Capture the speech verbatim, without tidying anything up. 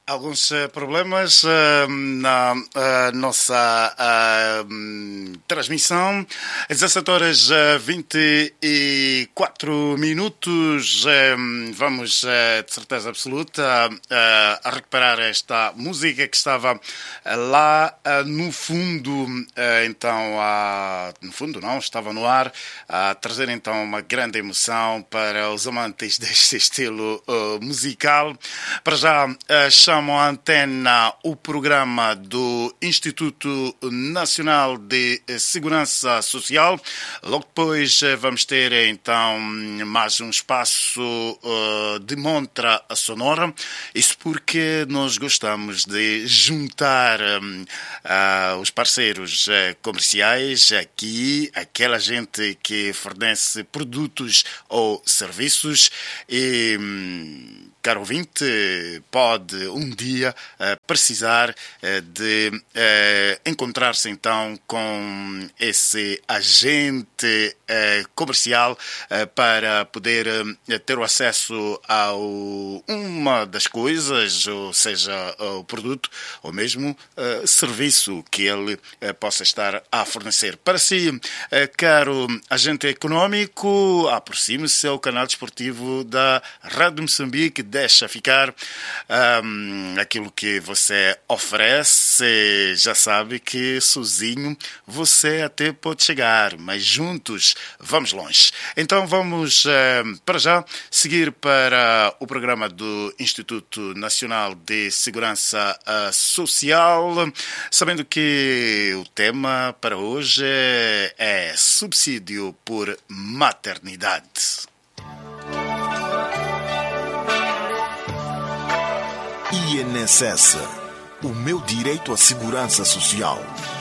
Alguns eh, problemas eh, na eh, nossa eh, hum, transmissão. Às dezassete horas e vinte e quatro minutos. eh, Vamos, eh, de certeza absoluta, eh, a recuperar esta música que estava eh, lá eh, no fundo. eh, Então, ah, no fundo não, estava no ar, a trazer então uma grande emoção para os amantes deste estilo eh, musical. Para já, eh, chamo à antena o programa do Instituto Nacional de Segurança Social. Logo depois eh, vamos ter então mais um espaço uh, de montra sonora. Isso porque nós gostamos de juntar um, uh, os parceiros uh, comerciais aqui, aquela gente que fornece produtos ou serviços e um, caro ouvinte, pode um dia uh, precisar uh, de uh, encontrar-se então com esse agente uh, comercial uh, para poder uh, ter o acesso a uma das coisas, ou seja, o produto ou mesmo uh, serviço que ele uh, possa estar a fornecer. Para si, uh, caro agente econômico, aproxime-se ao canal desportivo da Rádio Moçambique. Deixa ficar um, aquilo que você oferece. Já sabe que sozinho você até pode chegar, mas juntos vamos longe. Então vamos, um, para já, seguir para o programa do Instituto Nacional de Segurança uh, Social, sabendo que o tema para hoje é subsídio por maternidade. I N S S, o meu direito à segurança social.